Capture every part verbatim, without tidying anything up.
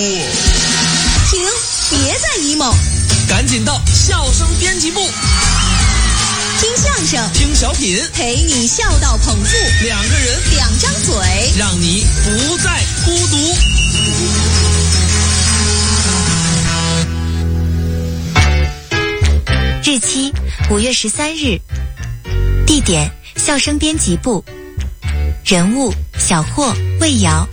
停，别再 emo， 赶紧到笑声编辑部， 听相声， 听小品， 陪你笑到捧腹， 两个人， 两张嘴， 让你不再孤独。 日期五月十三日，地点笑声编辑部，人物小霍、魏瑶。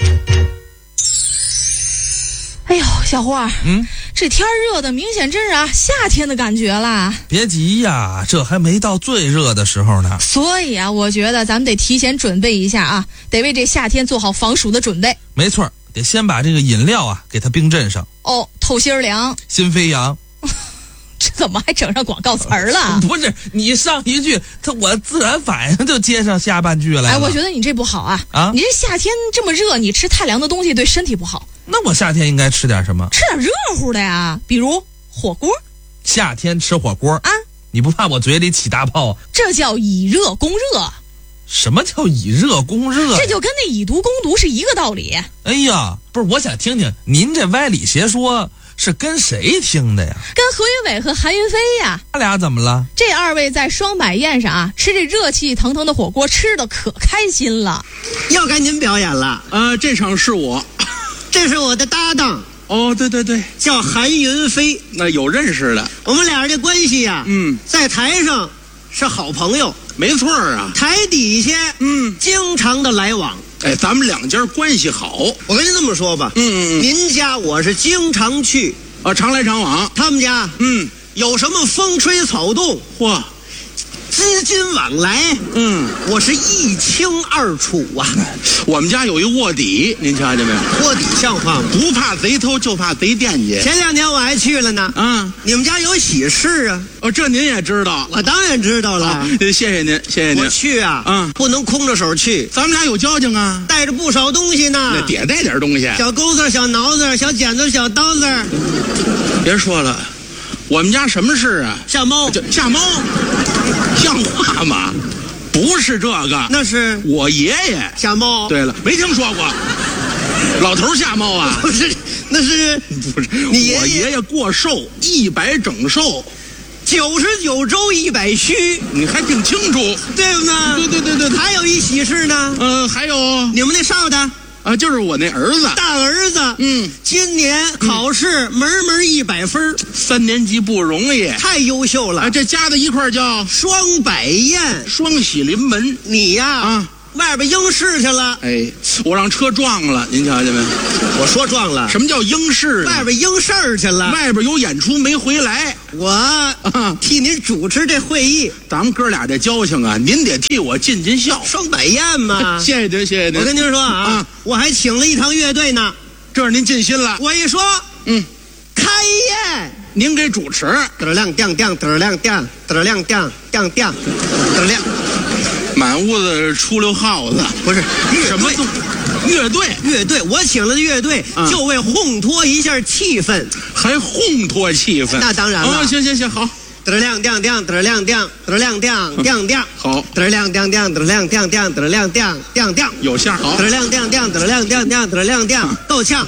哎呦，小霍， 嗯， 这天热的明显真是啊夏天的感觉啦。 别急呀，这还没到最热的时候呢。 所以啊，我觉得咱们得提前准备一下啊，得为这夏天做好防暑的准备。 没错，得先把这个饮料啊给它冰镇上。 哦，透心儿凉， 新飞扬。 这怎么还整上广告词儿了？ 不是，你上一句，他我自然反应就接上下半句来了。 哎，我觉得你这不好啊！ 啊， 你这夏天这么热，你吃太凉的东西对身体不好。 那我夏天应该吃点什么？ 吃点热乎的呀，比如火锅。 夏天吃火锅啊？ 你不怕我嘴里起大泡啊？ 这叫以热攻热。 什么叫以热攻热？ 这就跟那以毒攻毒是一个道理。 哎呀，不是，我想听听您这歪理邪说是跟谁听的呀？ 跟何云伟和韩云飞呀。 他俩怎么了？ 这二位在双百宴上啊，吃这热气腾腾的火锅，吃的可开心了。 要该您表演了。 呃，这场是我， 这是我的搭档。 哦，对对对， 叫韩云飞。 那有认识的。 我们俩人的关系呀、啊， 嗯， 在台上是好朋友， 没错啊。 台底下， 嗯， 经常的来往。 哎，咱们两家关系好。 我跟您这么说吧， 嗯嗯嗯， 您家我是经常去， 啊，常来常往。 他们家， 嗯， 有什么风吹草动， 嚯， 资金往来， 嗯， 我是一清二楚啊。 我们家有一卧底，您瞧见没有？ 卧底像话吗？ 不怕贼偷，就怕贼惦记。 前两天我还去了呢。 啊， 你们家有喜事啊？ 哦，这您也知道？ 我当然知道了。 啊、谢谢您，谢谢您。 我去啊， 嗯， 不能空着手去， 咱们俩有交情啊， 带着不少东西呢。 那得带点东西， 小钩子、小挠子、小剪子、小刀子。 别说了，我们家什么事啊？ 下猫， 下猫，像话吗？不是这个， 那是我爷爷下猫。 对了，没听说过，老头下猫啊？ 不是，那是不是你爷爷？ 我爷爷过寿，一百整寿， 九十九周一百虚， 你还挺清楚， 对不呢？ 对对对对对。 还有一喜事呢。 呃，还有你们那少的。 啊，就是我那儿子， 大儿子， 嗯， 今年考试门门一百分， 三年级不容易， 太优秀了。 啊，这加在一块儿叫双百宴， 双喜临门。 你呀， 啊， 外边应试去了。 哎，我让车撞了，您瞧见没？ 我说撞了。 什么叫应试？ 外边应事儿去了， 外边有演出没回来。 我、啊、替您主持这会议， 咱们哥俩这交情啊，您得替我尽尽孝。 双百宴嘛。 谢谢您，谢谢您。 我跟您说啊， 啊我还请了一堂乐队呢， 这是您尽心了。 我一说， 嗯， 开宴， 您给主持。 嘚亮亮亮，嘚亮亮，嘚亮亮亮亮，嘚亮。 满屋子出溜耗子， 不是什么乐队？ 乐队，我请了乐队， 嗯、 就为烘托一下气氛， 还烘托气氛。 那当然了。 哦，行行行，好。 嘚亮亮亮，嘚亮亮，嘚亮亮亮亮。 好。 嘚亮亮亮，嘚亮亮亮，嘚亮亮亮亮。 有相好。 嘚亮亮亮，嘚亮亮亮，嘚亮亮，够呛。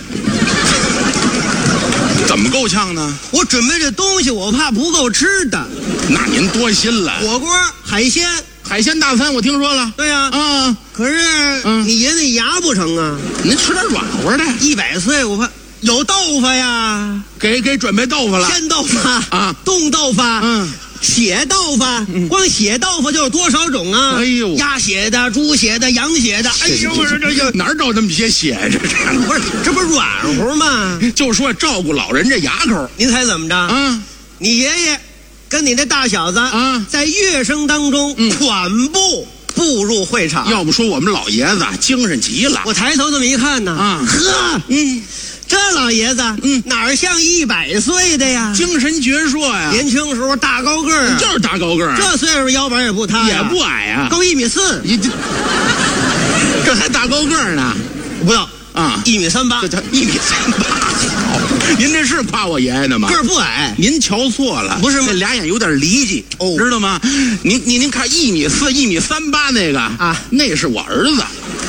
怎么够呛呢？ 我准备这东西，我怕不够吃的。 那您多心了。 火锅、海鲜。 海鲜大餐我听说了。 对呀、 啊，啊， 可是、嗯、你爷那牙不成啊？ 您吃点软和的。 一百岁我怕有豆腐呀， 给给准备豆腐了。 鲜豆腐啊， 冻豆腐， 嗯， 血豆腐，嗯、光血豆腐就有多少种啊？ 哎呦， 鸭血的、猪血的、羊血的，哎呦，我说这就哪儿找这么些血？这这不是这不是软乎吗？ 就说照顾老人这牙口， 您猜怎么着？ 啊， 你爷爷跟你那大小子啊， 在乐声当中缓步步入会场。 要不说我们老爷子精神极了。 我抬头这么一看呢， 啊， 呵，嗯，这老爷子，嗯，哪儿像一百岁的呀？ 精神矍铄呀！ 年轻时候大高个儿， 就是大高个儿。 这岁数腰板也不塌， 也不矮呀， 高一米四。 你这这还大高个儿呢？ 不到啊， 一米三八， 这这一米三八。您这是夸我爷爷呢吗？ 个儿不矮， 您瞧错了， 不是吗？ 这俩眼有点离奇， 哦， 知道吗？您您您看一米四、一米三八那个啊， 那是我儿子。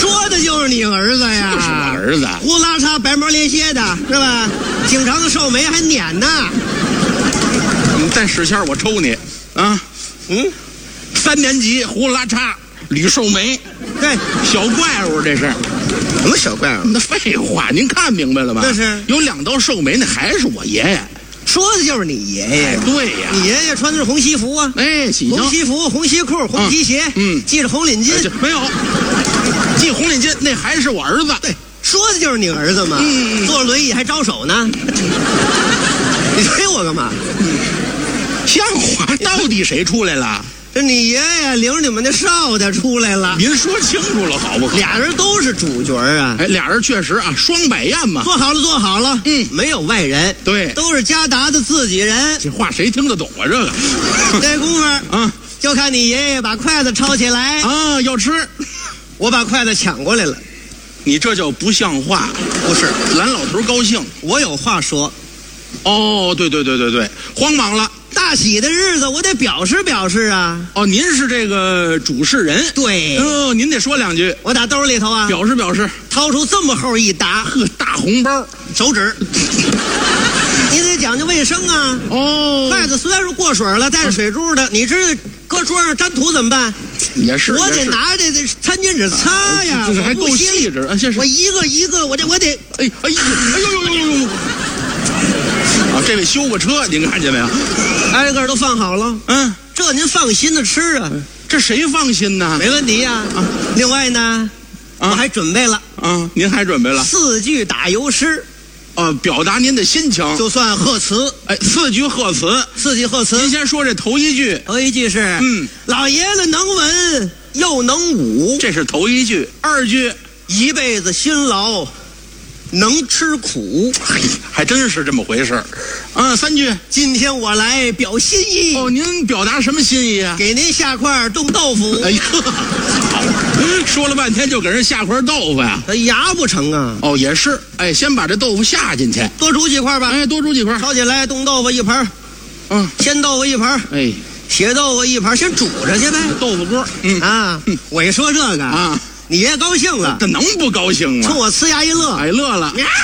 说的就是你儿子呀， 就是我儿子胡拉碴白毛连蝎的是吧？经常的皱眉还撵呢。 你再使钱我抽你啊！ 嗯， 三年级胡拉碴吕寿梅， 对， 小怪物这是。 什么小怪物？ 那废话，您看明白了吗？ 那是有两道寿眉，那还是我爷爷。 说的就是你爷爷。 哎，对呀， 你爷爷穿的是红西服啊， 哎，喜庆红西服、红西裤、红皮鞋， 嗯， 系着红领巾， 哎没有系红领巾，那还是我儿子。 对，说的就是你儿子嘛。 嗯， 坐轮椅还招手呢。你推我干嘛？ 像话，到底谁出来了？ 这你爷爷领着你们那少的出来了， 您说清楚了好不好？ 俩人都是主角啊。 哎，俩人确实啊，双百宴嘛。 做好了，做好了， 嗯， 没有外人， 对， 都是家达的自己人。 这话谁听得懂啊？这个这功夫啊， 就看你爷爷把筷子抄起来啊，要吃， 我把筷子抢过来了。 你这叫不像话。 不是， 咱老头高兴， 我有话说。 哦，对对对对对，慌忙了。 大喜的日子，我得表示表示啊。 哦，您是这个主事人。 对， 哦，您得说两句。 我打兜里头啊， 表示表示， 掏出这么厚一沓， 呵，大红包， 手指。你得讲究卫生啊。 哦， 筷子虽然是过水了，带着水珠的，你知道搁桌上沾土怎么办？ 也是， 我得也是拿这这餐巾纸擦呀。 这还够我不行细致啊！这是我一个一个，我这我得， 哎哎呦哎呦呦呦呦呦！啊，这位修过车，您看见没有？ 挨个都放好了。 嗯， 这您放心的吃啊， 这谁放心呢？ 没问题呀。啊，另外呢， 啊我还准备了啊，您还准备了四句打油诗， 啊，表达您的心情， 就算贺词。 哎，四句贺词。 四句贺词， 您先说这头一句。 头一句是， 嗯， 老爷子能文又能武， 这是头一句。二句， 一辈子辛劳，能吃苦。 嘿，还真是这么回事儿。啊，三句。 今天我来表心意。 哦，您表达什么心意啊？ 给您下块冻豆腐。 哎呀，好，说了半天就给人下块豆腐呀？ 他牙不成啊。 哦，也是。哎，先把这豆腐下进去， 多煮几块吧。 哎，多煮几块。 炒起来，冻豆腐一盘， 嗯， 鲜豆腐一盘， 哎， 血豆腐一盘，先煮着去呗。 豆腐锅。嗯啊，我一说这个啊， 你爷高兴了， 这能不高兴吗？ 冲我呲牙一乐， 哎，乐了。 喵，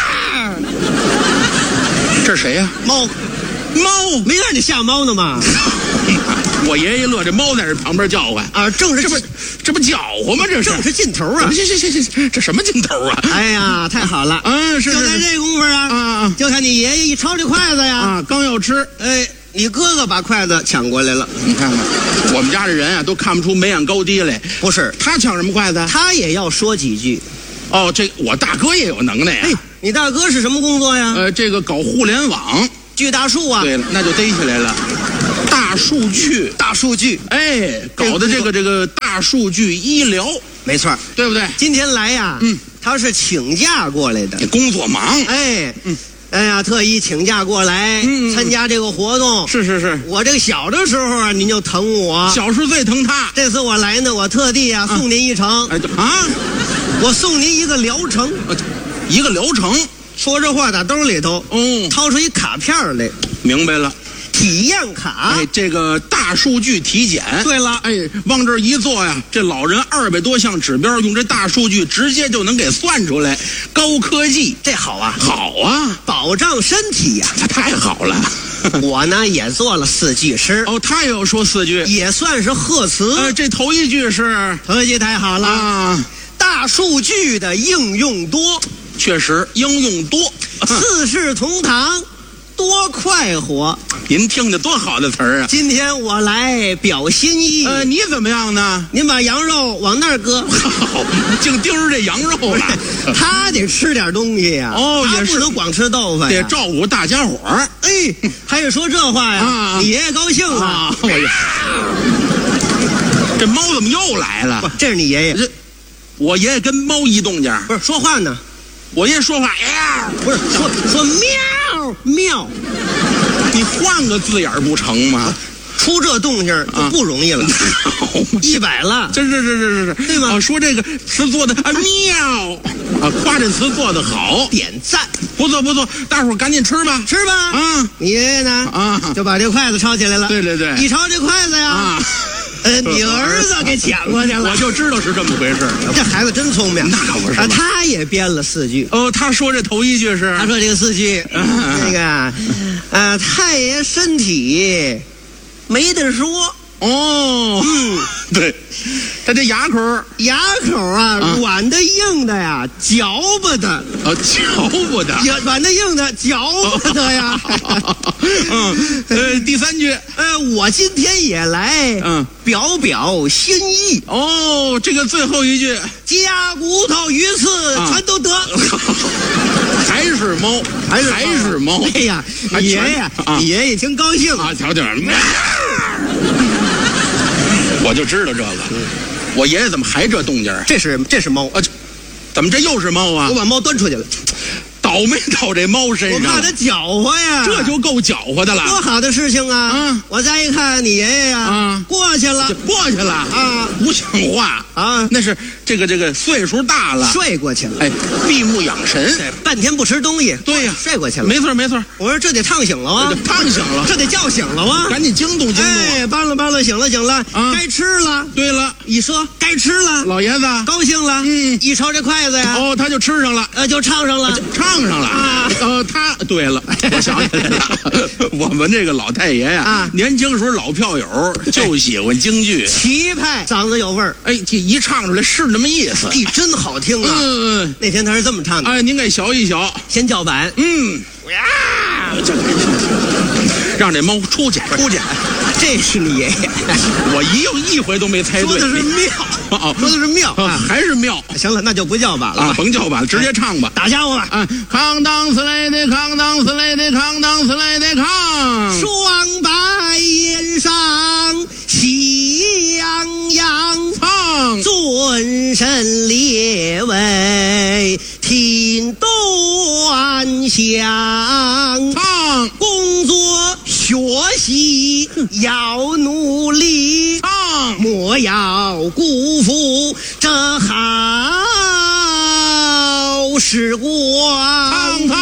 这是谁呀？ 猫， 猫。 没让你吓猫呢吗？ 我爷爷一乐，这猫在这旁边叫唤啊，正是这不这不搅和吗？这是正是劲头啊！ 行行行行行，这什么劲头啊？ 哎呀，太好了！ 嗯，是就在这功夫啊， 啊啊， 就看你爷爷一抄这筷子呀， 啊，刚要吃， 哎，你哥哥把筷子抢过来了。 你看看，我们家这人啊，都看不出眉眼高低来。 不是， 他抢什么筷子？ 他也要说几句。 哦，这我大哥也有能耐呀。 哎，你大哥是什么工作呀？ 呃，这个搞互联网。 锯大树啊。 对了，那就逮起来了。大数据， 大数据， 哎，搞的这个这个大数据医疗， 没错， 对不对？ 今天来呀， 嗯， 他是请假过来的， 工作忙， 哎， 嗯， 哎呀，特意请假过来， 嗯， 参加这个活动。 是是是， 我这个小的时候啊，您就疼我， 小时候最疼他。 这次我来呢，我特地啊送您一程， 哎啊， 我送您一个疗程， 一个疗程。 说这话打兜里头， 哦， 掏出一卡片来， 明白了。 体验卡， 哎，这个大数据体检。 对了， 哎，往这儿一坐呀，这老人二百多项指标，用这大数据直接就能给算出来，高科技， 这好啊， 好啊， 保障身体呀、 这太好了。 我呢也做了四句诗， 哦，他也要说四句， 也算是贺词。 呃，这头一句是， 头一句太好了， 啊， 大数据的应用多， 确实应用多， 四世同堂。多快活！ 您听着多好的词儿啊！ 今天我来表心意。 呃，你怎么样呢？ 您把羊肉往那儿搁， 好，净盯着这羊肉了。 他得吃点东西呀、啊。 哦，也是， 不能光吃豆腐呀， 得照顾大家伙儿。 哎，还得说这话呀？ 啊， 你爷爷高兴了。 啊、我这猫怎么又来了？ 不，这是你爷爷。 这我爷爷跟猫一动静， 不是说话呢。 我爷爷说话，哎， 不是说说喵喵， 你换个字眼不成吗？ 出这动静就不容易了，一百了， 这是是是是， 对吗？ 啊，说这个词做的啊喵啊，夸这词做的好， 点赞， 不错不错，大伙儿赶紧吃吧， 吃吧。 啊， 你爷爷呢？ 啊， 就把这筷子抄起来了。 对对对， 一抄这筷子呀， 啊， 呃，你儿子给捡过去了。 我就知道是这么回事。 这孩子真聪明， 那可不是啊，他也编了四句。 哦，他说这头一句是， 他说这个四句，那个，呃，太爷身体没得说。 哦，嗯，对，他这牙口牙口啊， 啊软的硬的呀，嚼巴的， 啊，嚼不得。 呀，软的硬的嚼巴的呀。 嗯，呃，第三句， 呃，我今天也来， 嗯， 表表心意。 哦，这个最后一句， 鸡骨头、鱼刺啊全都得。 还是猫， 还是还是猫。 哎呀， 还你爷全爷， 啊你爷爷挺高兴啊，瞧瞧，我就知道这个。我爷爷怎么还这动静啊？ 这是这是猫啊，这怎么这又是猫啊我？把猫端出去了， 倒霉到这猫身上了， 我怕它搅和呀。 这就够搅和的了。 多好的事情啊！ 嗯我再一看，你爷爷呀， 啊过去了这过去了啊， 不像话啊， 那是这个这个岁数大了， 睡过去了。 哎，闭目养神。 半天不吃东西， 对呀睡过去了。 没错没错， 我说这得烫醒了啊， 烫醒了， 这得叫醒了啊！ 赶紧惊动惊动。 哎，扒拉扒拉，醒了醒了， 啊该吃了。 对了， 一说该吃了， 老爷子， 高兴了。 嗯一瞅这筷子呀， 哦，他就吃上了。 呃，就唱上了。 唱上了啊呃，他对了，我想起来了，我们这个老太爷呀， 啊年轻时候老票友就喜欢京剧， 齐派，嗓子有味儿， 哎，这一唱出来是那么意思。 哎，真好听啊！ 嗯嗯， 那天他是这么唱的， 哎，您给学一学， 先叫板， 嗯，呀，让这猫出去，出去。 这是你爷爷， 我一又一回都没猜对， 说的是庙， 哦说的是庙啊啊。 还是妙行了，那就不叫板了啊， 吧， 甭叫板了，直接唱吧。 打家伙吧。 啊，扛当死来的，扛当死来的，扛当死来的，扛。 双白烟上喜洋洋， 唱尊神列位听端详， 唱工作学习要努力， 唱莫要辜负这好时光。 唱唱。